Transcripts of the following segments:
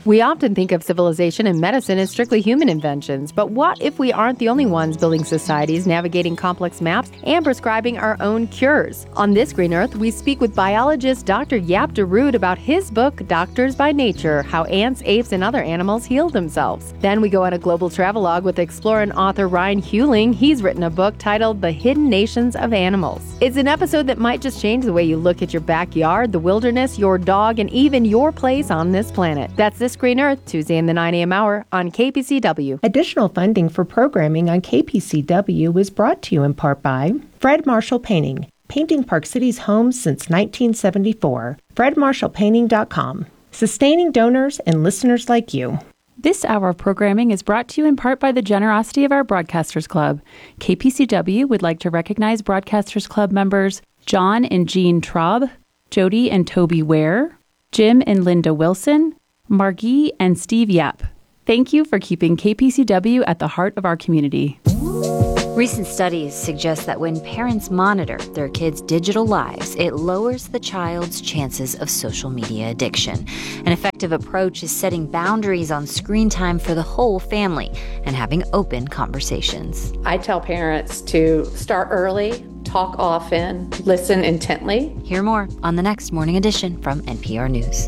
We often think of civilization and medicine as strictly human inventions, but what if we aren't the only ones building societies, navigating complex maps, and prescribing our own cures? On This Green Earth, we speak with biologist Dr. Jaap de Rood about his book, Doctors by Nature, How Ants, Apes, and Other Animals Heal Themselves. Then we go on a global travelogue with explorer and author Ryan Hewling. He's written a book titled The Hidden Nations of Animals. It's an episode that might just change the way you look at your backyard, the wilderness, your dog, and even your place on this planet. That's This Green Earth, Tuesday in the 9 a.m. hour on KPCW. Additional funding for programming on KPCW is brought to you in part by Fred Marshall Painting, painting Park City's homes since 1974. FredMarshallPainting.com, sustaining donors and listeners like you. This hour of programming is brought to you in part by the generosity of our Broadcasters Club. KPCW would like to recognize Broadcasters Club members John and Jean Traub, Jody and Toby Ware, Jim and Linda Wilson, Margie and Steve Yap. Thank you for keeping KPCW at the heart of our community. Recent studies suggest that when parents monitor their kids' digital lives, it lowers the child's chances of social media addiction. An effective approach is setting boundaries on screen time for the whole family and having open conversations. I tell parents to start early, talk often, listen intently. Hear more on the next Morning Edition from NPR News.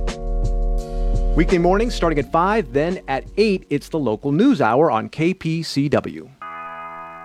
Weekday mornings starting at 5, then at 8, it's the local news hour on KPCW.